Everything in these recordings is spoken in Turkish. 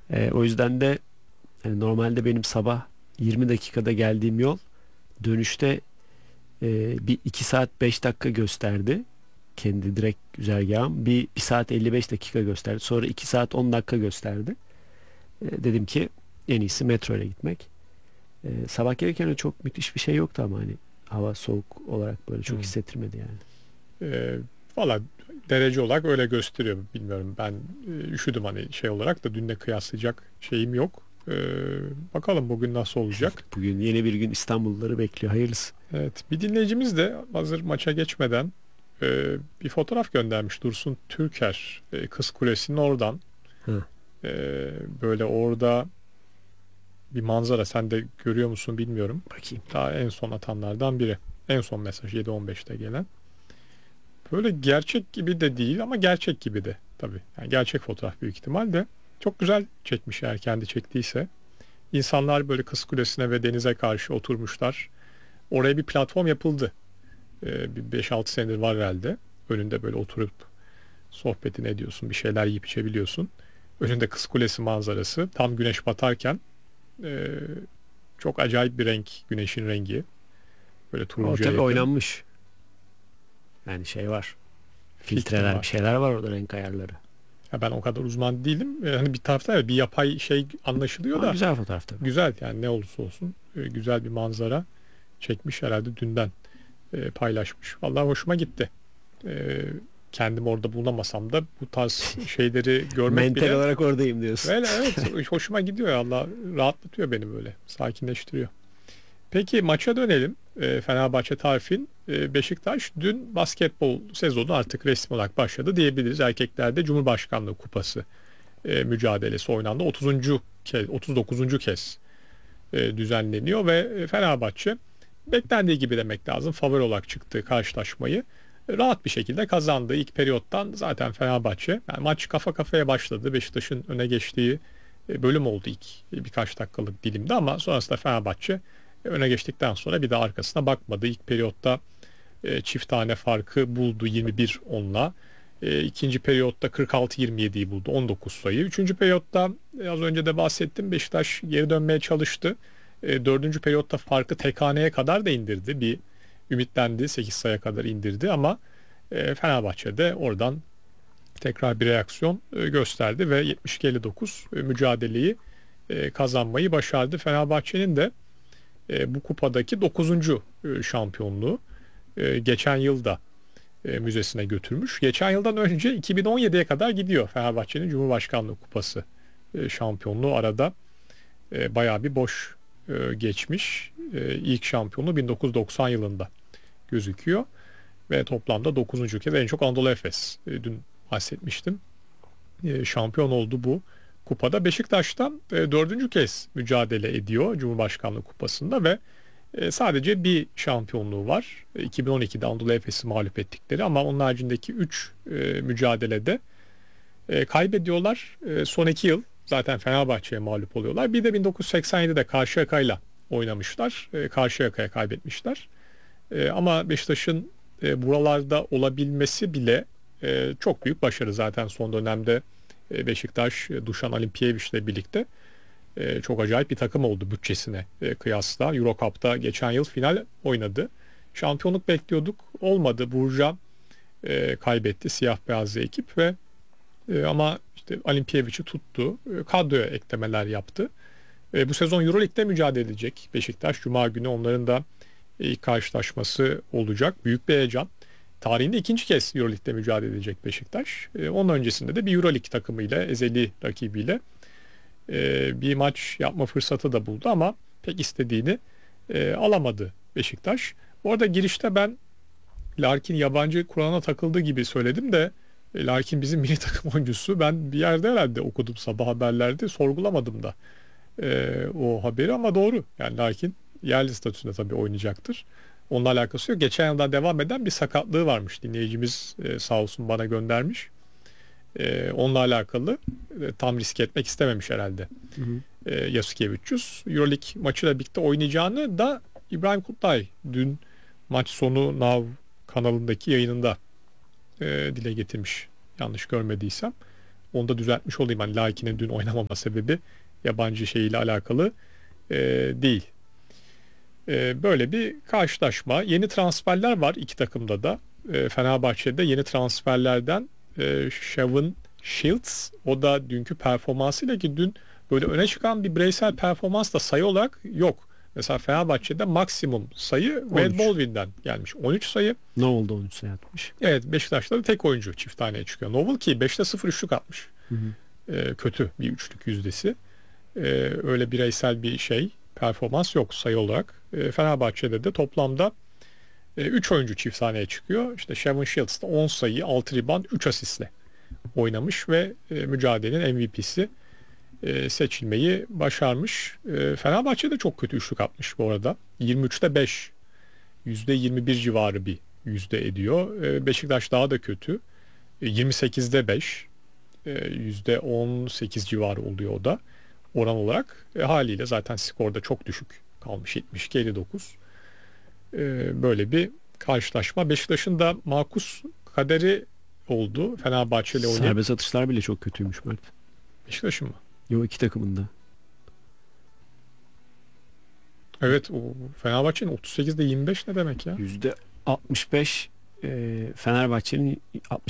O yüzden de yani normalde benim sabah 20 dakikada geldiğim yol dönüşte bir 2 saat 5 dakika gösterdi. Kendi direkt güzergahım. Bir saat 55 dakika gösterdi. Sonra 2 saat 10 dakika gösterdi. Dedim ki en iyisi metro ile gitmek. Sabah gelirken öyle çok müthiş bir şey yoktu ama hani hava soğuk olarak böyle çok Hmm. hissettirmedi yani. E, Valla derece olarak öyle gösteriyor. Bilmiyorum, ben üşüdüm hani şey olarak da, dünle kıyaslayacak şeyim yok. Bakalım bugün nasıl olacak. Bugün yeni bir gün İstanbulluları bekliyor. Hayırlısı. Evet, bir dinleyicimiz de hazır maça geçmeden bir fotoğraf göndermiş, Dursun Türker, Kız Kulesi'nin oradan. Hı, E, Böyle orada bir manzara, sen de görüyor musun bilmiyorum. bakayım. Daha en son atanlardan biri. En son mesaj 7.15'te gelen. Böyle gerçek gibi de değil ama gerçek gibi de tabii. Yani gerçek fotoğraf büyük ihtimalle. Çok güzel çekmiş eğer kendi çektiyse. İnsanlar böyle Kız Kulesi'ne ve denize karşı oturmuşlar. Oraya bir platform yapıldı. Bir 5-6 senedir var herhalde. Önünde böyle oturup sohbetini ediyorsun, bir şeyler yiyip içebiliyorsun. Önünde Kız Kulesi manzarası. Tam güneş batarken e, çok acayip bir renk, güneşin rengi. Böyle O turuncuya tabii yakın. oynanmış. Yani şey var. Fikrim Filtreler bir var. şeyler var orada, renk ayarları. Ya ben o kadar uzman değilim. Hani bir tarafta evet, bir yapay şey anlaşılıyor Ama da güzel fotoğraf tabii. güzel, yani ne olursa olsun güzel bir manzara çekmiş herhalde, dünden paylaşmış. Vallahi hoşuma gitti. E, Kendim orada bulunamasam da bu tarz şeyleri görmek Mental bile olarak oradayım diyorsun. böyle, evet, hoşuma gidiyor ya, Allah rahatlatıyor beni, böyle sakinleştiriyor. Peki maça dönelim. Fenerbahçe Tarfin. Beşiktaş dün basketbol sezonu artık resmi olarak başladı diyebiliriz. Erkeklerde Cumhurbaşkanlığı Kupası mücadelesi oynandı. 30. kez, 39. kez düzenleniyor ve Fenerbahçe beklendiği gibi demek lazım, favori olarak çıktığı karşılaşmayı rahat bir şekilde kazandı. İlk periyottan zaten Fenerbahçe, yani maç kafa kafaya başladı. Beşiktaş'ın öne geçtiği bölüm oldu ilk birkaç dakikalık dilimde ama sonrasında Fenerbahçe öne geçtikten sonra bir de arkasına bakmadı. İlk periyotta çift tane farkı buldu 21-10'la. İkinci periyotta 46-27'yi buldu, 19 sayı. Üçüncü periyotta az önce de bahsettim, Beşiktaş geri dönmeye çalıştı. Dördüncü periyotta farkı tek haneye kadar da indirdi. Bir ümitlendi, 8 sayıya kadar indirdi ama Fenerbahçe de oradan tekrar bir reaksiyon gösterdi ve 72-59 mücadeleyi kazanmayı başardı. Fenerbahçe'nin de bu kupadaki dokuzuncu şampiyonluğu. Geçen yılda müzesine götürmüş. Geçen yıldan önce 2017'ye kadar gidiyor Fenerbahçe'nin Cumhurbaşkanlığı Kupası şampiyonluğu, arada bayağı bir boş geçmiş. İlk şampiyonluğu 1990 yılında gözüküyor ve toplamda dokuzuncu kez, en çok Anadolu Efes, dün bahsetmiştim, şampiyon oldu bu kupada. Beşiktaş'tan 4. kez mücadele ediyor Cumhurbaşkanlığı Kupası'nda ve sadece bir şampiyonluğu var. 2012'de Anadolu Efes'i mağlup ettikleri, ama onun haricindeki 3 mücadelede kaybediyorlar. Son 2 yıl zaten Fenerbahçe'ye mağlup oluyorlar. Bir de 1987'de Karşıyaka'yla oynamışlar. Karşıyaka'ya kaybetmişler. Ama Beşiktaş'ın buralarda olabilmesi bile çok büyük başarı. Zaten son dönemde Beşiktaş Dušan Alimpijević'le birlikte çok acayip bir takım oldu bütçesine kıyasla. Euro Cup'ta geçen yıl final oynadı. Şampiyonluk bekliyorduk. Olmadı. Burja kaybetti, siyah beyazlı ekip ve ama işte Alimpijević'i tuttu. Kadroya eklemeler yaptı. Bu sezon Euroleague'de mücadele edecek Beşiktaş. Cuma günü onların da ilk karşılaşması olacak. Büyük bir heyecan. Tarihinde ikinci kez Euroleague'de mücadele edecek Beşiktaş. Onun öncesinde de bir Euroleague takımıyla, ezeli rakibiyle bir maç yapma fırsatı da buldu ama pek istediğini alamadı Beşiktaş. Bu arada girişte ben Larkin yabancı kuralına takıldığı gibi söyledim de Larkin bizim milli takım oyuncusu. Ben bir yerde herhalde okudum sabah haberlerde, sorgulamadım da o haberi, ama doğru. Yani Larkin yerli statüsünde tabii oynayacaktır. Onunla alakası yok. Geçen yıldan devam eden bir sakatlığı varmış. Dinleyicimiz sağ olsun bana göndermiş. Onunla alakalı tam risk etmek istememiş herhalde. Hı hı. Yasikevicius. Euroleague maçıyla birlikte oynayacağını da İbrahim Kutlay dün maç sonu Now kanalındaki yayınında dile getirmiş. Yanlış görmediysem. Onu da düzeltmiş olayım. Hani Lakin'in dün oynamama sebebi yabancı şeyiyle alakalı değil. Böyle bir karşılaşma. Yeni transferler var iki takımda da. Fenerbahçe'de yeni transferlerden Shavon Shields, o da dünkü performansıyla, ki dün böyle öne çıkan bir bireysel performans da sayı olarak yok. Mesela Fenerbahçe'de maksimum sayı 13. Wade Baldwin'den gelmiş. 13 sayı. Ne oldu 13 sayı atmış? Evet, Beşiktaş'ta da tek oyuncu çift taneye çıkıyor. Novelty 5'te 0 üçlük atmış. Hı hı. Kötü bir üçlük yüzdesi. Öyle bireysel bir performans yok sayı olarak. Fenerbahçe'de de toplamda 3 oyuncu çift taneye çıkıyor. İşte Shavon Shields da 10 sayı, 6 rebound, 3 asistle oynamış ve mücadelenin MVP'si seçilmeyi başarmış. Fenerbahçe de çok kötü üçlük atmış bu arada. 23'te 5, %21 civarı bir yüzde ediyor. Beşiktaş daha da kötü. 28'de 5, %18 civarı oluyor o da oran olarak. Haliyle zaten skorda çok düşük kalmış, 72-59. Böyle bir karşılaşma. Beşiktaş'ın da makus kaderi oldu. Fenerbahçe ile oynayıp. Serbest atışlar bile çok kötüymüş Mert. Beşiktaş'ın mı? Yo, iki takımın da. Evet, o Fenerbahçe'nin 38'de 25 ne demek ya? %65 Fenerbahçe'nin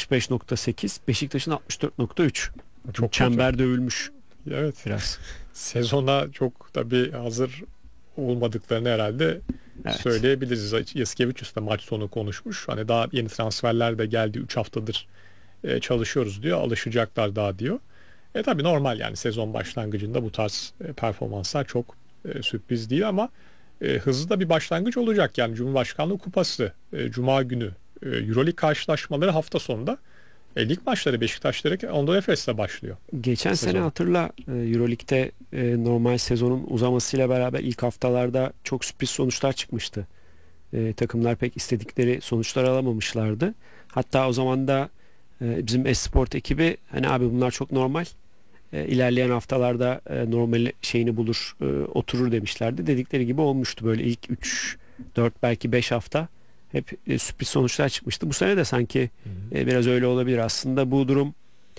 65.8, Beşiktaş'ın 64.3. Çok Çember dövülmüş Evet. biraz. Sezona çok tabii hazır olmadıklarını herhalde Evet. söyleyebiliriz. Yasikevicius da maç sonu konuşmuş. Hani daha yeni transferler de geldi. 3 haftadır çalışıyoruz diyor. Alışacaklar daha diyor. Tabii normal, yani sezon başlangıcında bu tarz performanslar çok sürpriz değil ama hızlı da bir başlangıç olacak. Yani Cumhurbaşkanlığı Kupası Cuma günü, Euroleague karşılaşmaları hafta sonunda, lig maçları Beşiktaş'ta Anadolu Efes'le başlıyor. Geçen Sezon. sene hatırla, Euroleague'de normal sezonun uzamasıyla beraber ilk haftalarda çok sürpriz sonuçlar çıkmıştı. Takımlar pek istedikleri sonuçlar alamamışlardı. Hatta o zaman da bizim Esport ekibi, hani abi bunlar çok normal. İlerleyen haftalarda normal şeyini bulur, oturur demişlerdi. Dedikleri gibi olmuştu. Böyle ilk 3, 4, belki 5 hafta hep sürpriz sonuçlar çıkmıştı. Bu sene de sanki biraz öyle olabilir. Aslında bu durum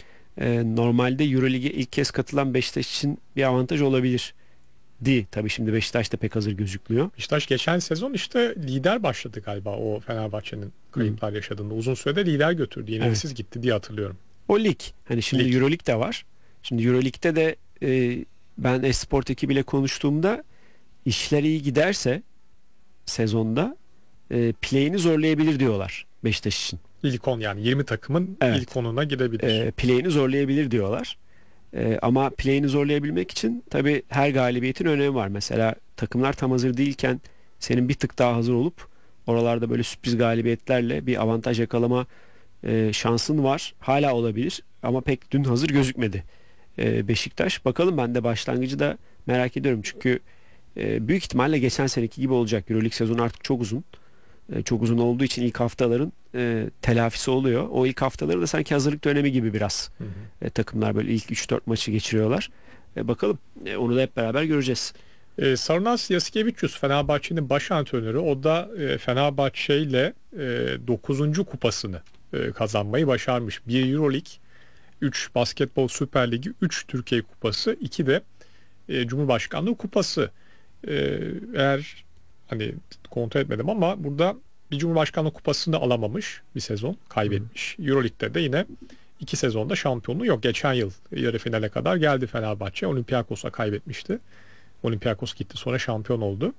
normalde Euroleague'e ilk kez katılan Beşiktaş için bir avantaj olabilir. Tabii şimdi Beşiktaş da pek hazır gözükmüyor. Beşiktaş geçen sezon işte lider başladı galiba, o Fenerbahçe'nin kayıplar yaşadığında. Uzun sürede lider götürdü. Yenilsiz gitti diye hatırlıyorum. O lig. Hani şimdi Lig. Euroleague de var. Şimdi Euroleague'de de ben Esport ekibiyle konuştuğumda işler iyi giderse sezonda play'ini zorlayabilir diyorlar Beşiktaş için. İlk 10, yani 20 takımın Evet. ilk 10'una gidebilir. Play'ini zorlayabilir diyorlar. Ama play'ini zorlayabilmek için tabii her galibiyetin önemi var. Mesela takımlar tam hazır değilken senin bir tık daha hazır olup oralarda böyle sürpriz galibiyetlerle bir avantaj yakalama şansın var. Hala olabilir ama pek dün hazır gözükmedi Beşiktaş. Bakalım, ben de başlangıcı da merak ediyorum. Çünkü büyük ihtimalle geçen seneki gibi olacak. Euroleague sezonu artık çok uzun. Çok uzun olduğu için ilk haftaların telafisi oluyor. O ilk haftaları da sanki hazırlık dönemi gibi biraz. Hı hı. Takımlar böyle ilk 3-4 maçı geçiriyorlar. Bakalım, onu da hep beraber göreceğiz. Sarunas Yasikevicius Fenerbahçe'nin baş antrenörü. O da Fenerbahçe ile 9. kupasını kazanmayı başarmış. 1 Euroleague, 3 Basketbol Süper Ligi, 3 Türkiye Kupası, 2 de Cumhurbaşkanlığı Kupası. Eğer hani kontrol etmedim ama burada bir Cumhurbaşkanlığı Kupası'nı da alamamış, bir sezon kaybetmiş. Euroleague'de de yine 2 sezonda şampiyonluğu yok. Geçen yıl yarı finale kadar geldi Fenerbahçe. Olympiakos'a kaybetmişti. Olympiakos gitti, sonra şampiyon oldu.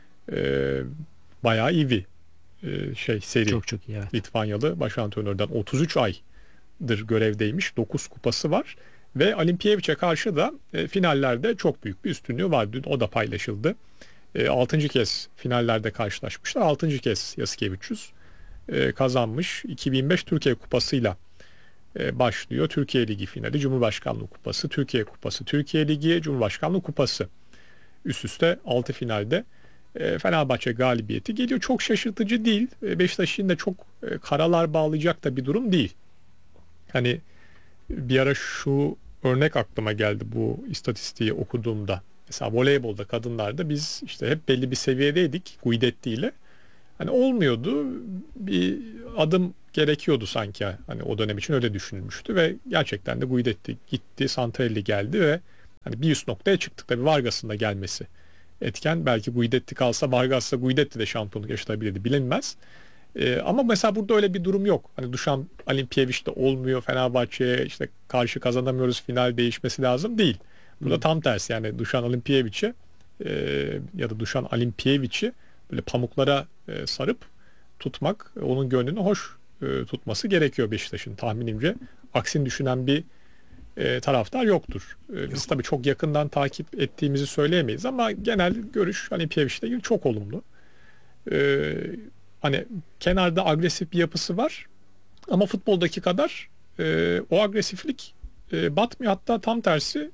Bayağı iyi bir seri. Çok çok iyi, evet. Litvanyalı baş antrenörden 33 aydır görevdeymiş. 9 kupası var. Ve Olimpiyevic'e karşı da finallerde çok büyük bir üstünlüğü var. Dün o da paylaşıldı. 6. kez finallerde karşılaşmışlar. 6. kez Yasikevicius kazanmış. 2005 Türkiye Kupası'yla başlıyor. Türkiye Ligi finali, Cumhurbaşkanlığı Kupası, Türkiye Kupası, Türkiye Ligi, Cumhurbaşkanlığı Kupası. Üst üste 6 finalde Fenerbahçe galibiyeti geliyor. Çok şaşırtıcı değil. Beşiktaş'ın da çok karalar bağlayacak da bir durum değil. Hani bir ara şu örnek aklıma geldi bu istatistiği okuduğumda. Mesela voleybolda, kadınlarda biz işte hep belli bir seviyedeydik Guidetti ile. Hani olmuyordu. Bir adım gerekiyordu sanki. Hani o dönem için öyle düşünülmüştü ve gerçekten de Guidetti gitti, Santarelli geldi ve hani bir üst noktaya çıktık. Tabii Vargas'ın da gelmesi etken. Belki Guidetti kalsa Vargas'la Guidetti de şampiyonluk yaşatabilirdi, bilinmez. Ama mesela burada öyle bir durum yok. Hani Dušan Alimpijević de olmuyor Fenerbahçe'ye, işte karşı kazanamıyoruz, final değişmesi lazım değil. Burada tam tersi, yani Dušan Alimpijević'i ya da Dušan Alimpijević'i böyle pamuklara sarıp tutmak, onun gönlünü hoş tutması gerekiyor Beşiktaş'ın tahminimce. Aksini düşünen bir taraftar yoktur. Biz tabii çok yakından takip ettiğimizi söyleyemeyiz ama genel görüş Alimpijević'le ilgili çok olumlu. E, Hani kenarda agresif bir yapısı var ama futboldaki kadar o agresiflik batmıyor. Hatta tam tersi,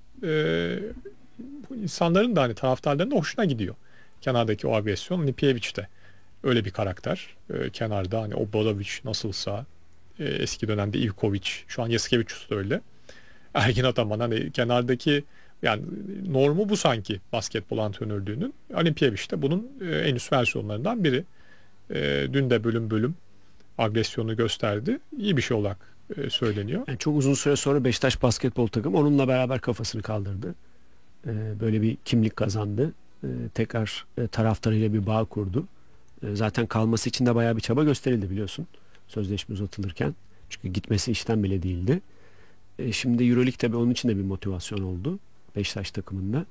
bu insanların da, hani taraftarların da hoşuna gidiyor. Kenardaki o agresyon. Lipijević de öyle bir karakter. Kenarda hani Obradović nasılsa, eski dönemde Ivković, şu an Yasikevicius da öyle. Ergin Ataman, hani kenardaki, yani normu bu sanki basketbol antrenörlüğünün. Alimpijević de bunun en üst versiyonlarından biri. Dün de bölüm bölüm agresyonu gösterdi. İyi bir şey olarak söyleniyor. Yani çok uzun süre sonra Beşiktaş basketbol takımı onunla beraber kafasını kaldırdı. Böyle bir kimlik kazandı. Tekrar taraftarıyla bir bağ kurdu. Zaten kalması için de bayağı bir çaba gösterildi, biliyorsun. Sözleşme uzatılırken. Çünkü gitmesi işten bile değildi. Şimdi EuroLeague tabii onun için de bir motivasyon oldu Beşiktaş takımında.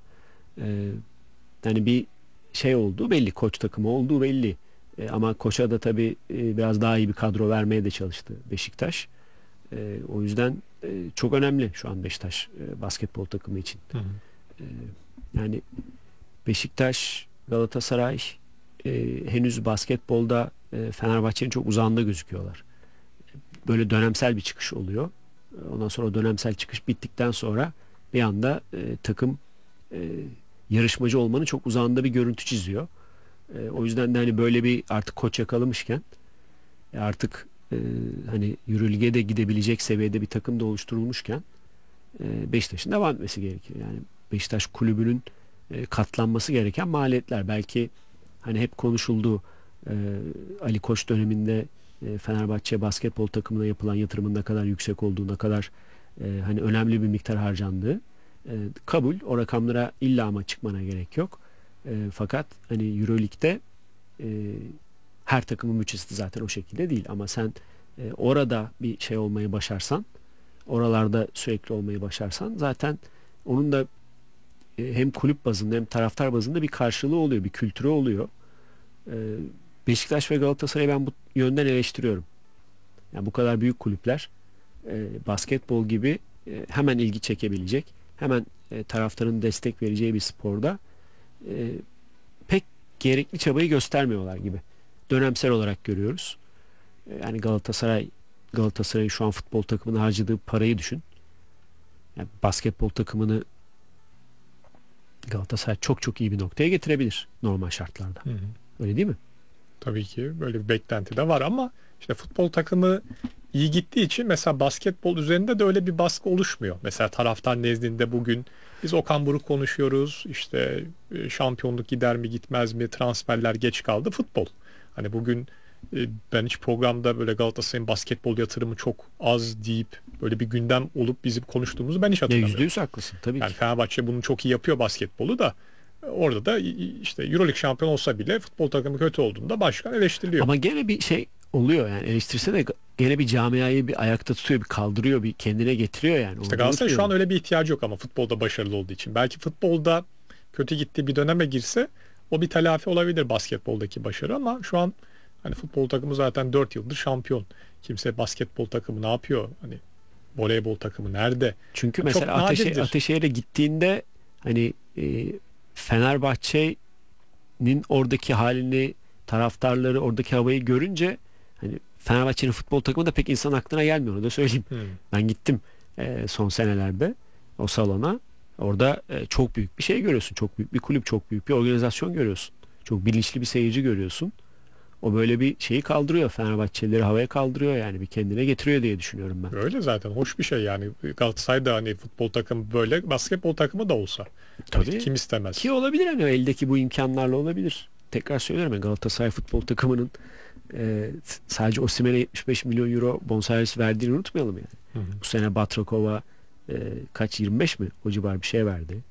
Yani bir şey olduğu belli. Koç takımı olduğu belli. Ama koça da tabii biraz daha iyi bir kadro vermeye de çalıştı Beşiktaş. O yüzden çok önemli şu an Beşiktaş basketbol takımı için. Hı hı. Yani Beşiktaş, Galatasaray henüz basketbolda Fenerbahçe'nin çok uzağında gözüküyorlar. Böyle dönemsel bir çıkış oluyor. Ondan sonra o dönemsel çıkış bittikten sonra bir anda takım yarışmacı olmanın çok uzağında bir görüntü çiziyor. O yüzden de hani böyle bir artık koç yakalamışken artık hani EuroLeague'e de gidebilecek seviyede bir takım da oluşturulmuşken Beşiktaş'ın devam etmesi gerekiyor. Yani Beşiktaş kulübünün katlanması gereken maliyetler, belki hani hep konuşuldu, Ali Koç döneminde Fenerbahçe basketbol takımına yapılan yatırımın ne kadar yüksek olduğu, ne kadar hani önemli bir miktar harcandığı kabul. O rakamlara illa ama çıkmana gerek yok. Fakat hani EuroLeague'de her takımın bütçesi zaten o şekilde değil, ama sen orada bir şey olmayı başarsan, oralarda sürekli olmayı başarsan zaten onun da hem kulüp bazında hem taraftar bazında bir karşılığı oluyor, bir kültürü oluyor. Beşiktaş ve Galatasaray'ı ben bu yönden eleştiriyorum. Yani bu kadar büyük kulüpler basketbol gibi hemen ilgi çekebilecek, hemen taraftarın destek vereceği bir sporda pek gerekli çabayı göstermiyorlar gibi. Dönemsel olarak görüyoruz. Yani Galatasaray'ın şu an futbol takımına harcadığı parayı düşün. Yani basketbol takımını Galatasaray çok çok iyi bir noktaya getirebilir normal şartlarda. Hı hı. Öyle değil mi? Tabii ki böyle bir beklenti de var ama işte futbol takımı iyi gittiği için mesela basketbol üzerinde de öyle bir baskı oluşmuyor. Mesela taraftar nezdinde bugün biz Okan Buruk konuşuyoruz. İşte şampiyonluk gider mi gitmez mi? Transferler geç kaldı. Futbol. Hani bugün ben hiç programda böyle Galatasaray'ın basketbol yatırımı çok az deyip böyle bir gündem olup bizim konuştuğumuzu ben hiç Ya hatırlamıyorum. %100 haklısın tabii Yani ki. Fenerbahçe bunu çok iyi yapıyor, basketbolu da. Orada da işte EuroLeague şampiyon olsa bile futbol takımı kötü olduğunda başkan eleştiriliyor. Ama gene bir şey oluyor, yani eleştirse de gene bir camiayı bir ayakta tutuyor, bir kaldırıyor, bir kendine getiriyor yani. İşte Onu Galatasaray şu an unutmayalım. öyle bir ihtiyacı yok ama futbolda başarılı olduğu için. Belki futbolda kötü gittiği bir döneme girse o bir telafi olabilir basketboldaki başarı ama şu an hani futbol takımı zaten 4 yıldır şampiyon. Kimse basketbol takımı ne yapıyor? Hani voleybol takımı nerede? Çünkü Çok mesela nadirdir. Ateşehir'e gittiğinde hani Fenerbahçe'nin oradaki halini, taraftarları, oradaki havayı görünce hani Fenerbahçe'nin futbol takımı da pek insan aklına gelmiyor, onu da söyleyeyim. Hmm. Ben gittim son senelerde o salona. Orada çok büyük bir şey görüyorsun. Çok büyük bir kulüp, çok büyük bir organizasyon görüyorsun. Çok bilinçli bir seyirci görüyorsun. O böyle bir şeyi kaldırıyor. Fenerbahçelileri havaya kaldırıyor, yani bir kendine getiriyor diye düşünüyorum ben. Öyle zaten hoş bir şey yani. Galatasaray'da hani futbol takımı böyle, basketbol takımı da olsa. Tabii. Kim istemez? Ki olabilir, hani eldeki bu imkanlarla olabilir. Tekrar söylüyorum ya, Galatasaray futbol takımının sadece Osimhen'e 75 milyon euro bonservis verdiğini unutmayalım yani. Hı hı. Bu sene Batrakova kaç 25 mi? O civar bir şey verdi.